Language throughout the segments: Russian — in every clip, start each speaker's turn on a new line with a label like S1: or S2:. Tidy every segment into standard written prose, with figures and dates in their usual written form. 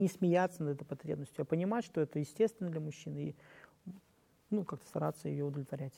S1: Не смеяться над этой потребностью, а понимать, что это естественно для мужчины, и как-то стараться ее удовлетворять.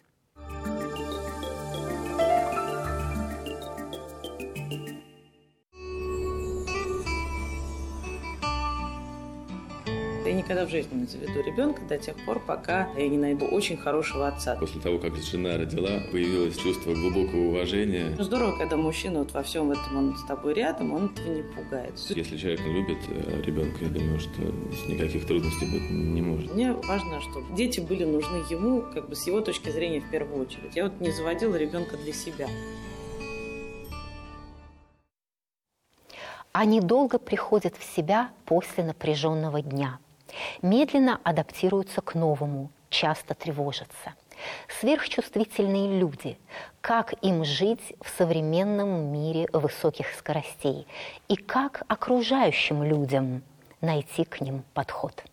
S2: Я никогда в жизни не заведу ребенка до тех пор, пока я не найду очень хорошего отца.
S3: После того, как жена родила, появилось чувство глубокого уважения.
S2: Здорово, когда мужчина во всем этом, он с тобой рядом, он этого не пугается.
S3: Если человек любит ребенка, я думаю, что никаких трудностей быть не может.
S2: Мне важно, чтобы дети были нужны ему, с его точки зрения в первую очередь. Я не заводила ребенка для себя.
S4: Они долго приходят в себя после напряженного дня. Медленно адаптируются к новому, часто тревожатся. Сверхчувствительные люди. Как им жить в современном мире высоких скоростей? И как окружающим людям найти к ним подход?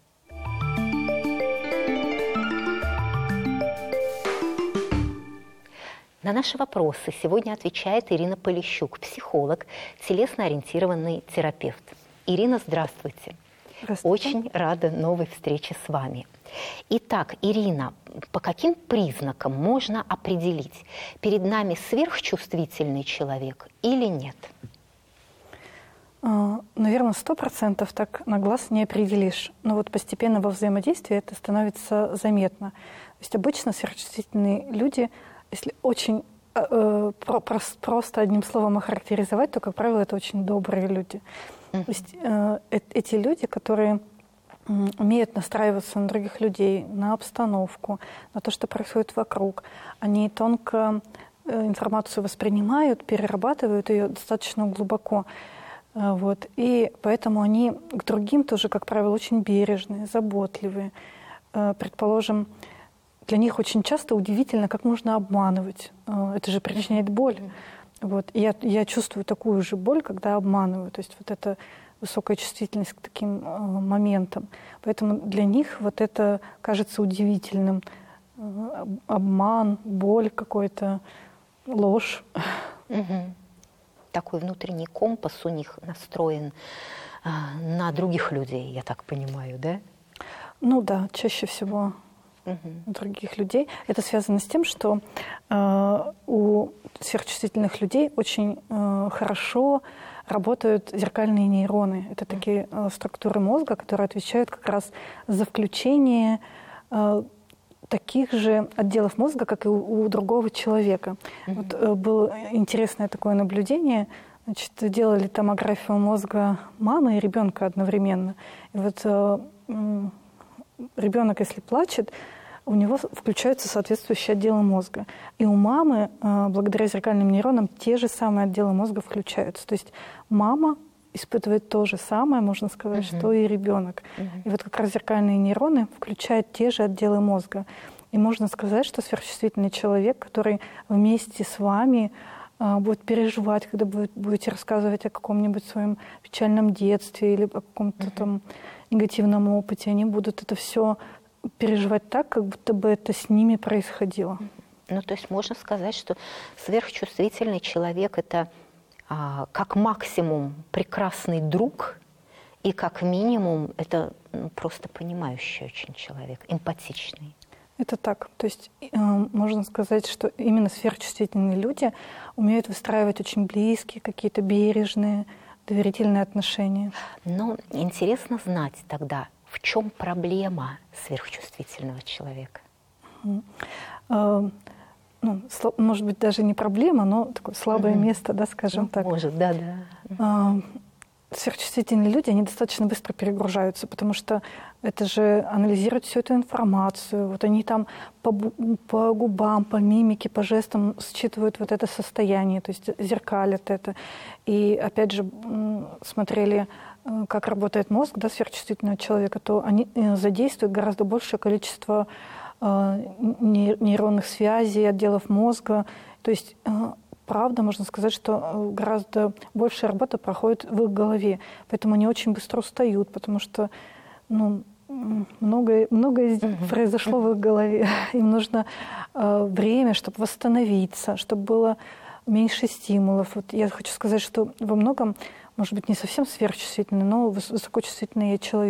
S4: На наши вопросы сегодня отвечает Ирина Полищук, психолог, телесно-ориентированный терапевт. Ирина, здравствуйте.
S5: Здравствуйте.
S4: Очень рада новой встрече с вами. Итак, Ирина, по каким признакам можно определить, перед нами сверхчувствительный человек или нет?
S5: Наверное, 100% так на глаз не определишь. Но вот постепенно во взаимодействии это становится заметно. То есть обычно сверхчувствительные люди, если очень просто одним словом охарактеризовать, то, как правило, это очень добрые люди. То есть эти люди, которые умеют настраиваться на других людей, на обстановку, на то, что происходит вокруг, они тонко информацию воспринимают, перерабатывают ее достаточно глубоко. И поэтому они к другим тоже, как правило, очень бережные, заботливые. Предположим, для них очень часто удивительно, как можно обманывать. Это же причиняет боль. Я чувствую такую же боль, когда обманываю. То есть это высокая чувствительность к таким моментам. Поэтому для них это кажется удивительным. Обман, боль какой-то, ложь.
S4: Угу. Такой внутренний компас у них настроен на других людей, я так понимаю, да?
S5: Ну да, чаще всего других людей. Это связано с тем, что у сверхчувствительных людей очень хорошо работают зеркальные нейроны. Это такие структуры мозга, которые отвечают как раз за включение таких же отделов мозга, как и у другого человека. Было интересное такое наблюдение. Делали томографию мозга мамы и ребенка одновременно. И ребенок, если плачет, у него включаются соответствующие отделы мозга. И у мамы, благодаря зеркальным нейронам, те же самые отделы мозга включаются. То есть мама испытывает то же самое, можно сказать, что и ребенок. И как раз зеркальные нейроны включают те же отделы мозга. И можно сказать, что сверхчувствительный человек, который вместе с вами будет переживать, когда будете рассказывать о каком-нибудь своем печальном детстве или о каком-то там негативном опыте, они будут это все переживать так, как будто бы это с ними происходило.
S4: То есть можно сказать, что сверхчувствительный человек – это как максимум прекрасный друг, и как минимум это просто понимающий очень человек, эмпатичный.
S5: Это так. То есть можно сказать, что именно сверхчувствительные люди умеют выстраивать очень близкие, какие-то бережные, доверительные отношения.
S4: Интересно знать тогда, в чем проблема сверхчувствительного человека?
S5: Может быть, даже не проблема, но такое слабое место, да, скажем так.
S4: Может, да.
S5: Сверхчувствительные люди, они достаточно быстро перегружаются, потому что это же анализировать всю эту информацию. Они там по губам, по мимике, по жестам считывают это состояние, то есть зеркалят это. И опять же смотрели, как работает мозг, да, сверхчувствительного человека, то они задействуют гораздо большее количество нейронных связей, отделов мозга. То есть правда, можно сказать, что гораздо большая работа проходит в их голове. Поэтому они очень быстро устают, потому что многое произошло в их голове. Им нужно время, чтобы восстановиться, чтобы было меньше стимулов. Я хочу сказать, что во многом может быть, не совсем сверхчувствительный, но высокочувствительный человек.